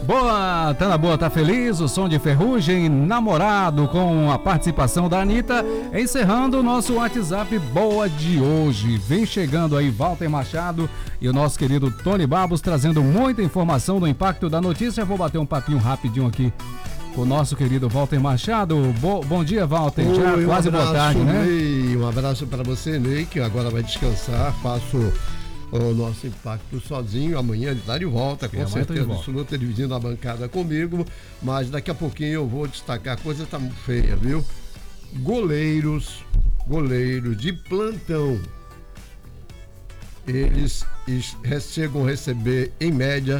Boa, tá na boa, tá feliz? O som de Ferrugem, Namorado, com a participação da Anitta, encerrando o nosso WhatsApp Boa de hoje. Vem chegando aí Walter Machado e o nosso querido Tony Babos, trazendo muita informação do impacto da notícia. Vou bater um papinho rapidinho aqui com o nosso querido Walter Machado. Bom dia, Walter. Já quase boa tarde, né? Ney. Um abraço para você, Ney, que agora vai descansar. Faço o nosso impacto sozinho. Amanhã ele está de volta, com certeza absoluta, dividindo a bancada comigo. Mas daqui a pouquinho eu vou destacar. A coisa está muito feia, viu? Goleiros de plantão. Eles chegam a receber, em média,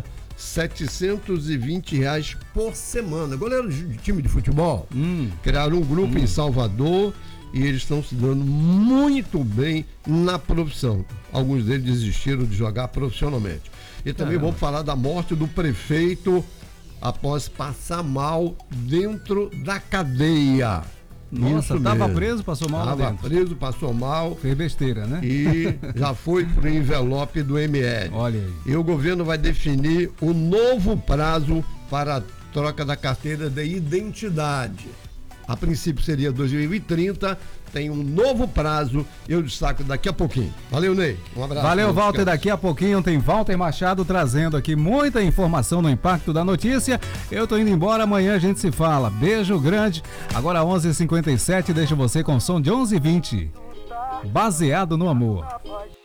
R$720 por semana. Goleiro de time de futebol. Criaram um grupo em Salvador e eles estão se dando muito bem na profissão. Alguns deles desistiram de jogar profissionalmente. E também vamos falar da morte do prefeito após passar mal dentro da cadeia. Nossa, estava preso, passou mal lá dentro. Estava preso, passou mal. Fez besteira, né? E já foi pro envelope do ML. Olha aí. E o governo vai definir o novo prazo para a troca da carteira de identidade. A princípio seria 2030, tem um novo prazo, eu destaco daqui a pouquinho. Valeu, Ney. Um abraço. Valeu, Walter. Daqui a pouquinho tem Walter Machado trazendo aqui muita informação no impacto da notícia. Eu tô indo embora, amanhã a gente se fala. Beijo grande. Agora 11h57, deixo você com som de 11h20. Baseado no amor.